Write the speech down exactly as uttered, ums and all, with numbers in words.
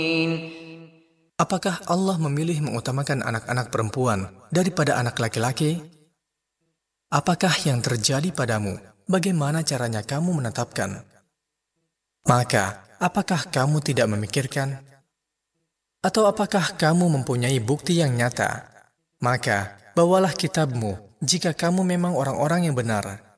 Apakah Allah memilih mengutamakan anak-anak perempuan daripada anak laki-laki? Apakah yang terjadi padamu? Bagaimana caranya kamu menetapkan? Maka, apakah kamu tidak memikirkan? Atau apakah kamu mempunyai bukti yang nyata? Maka, bawalah kitabmu jika kamu memang orang-orang yang benar.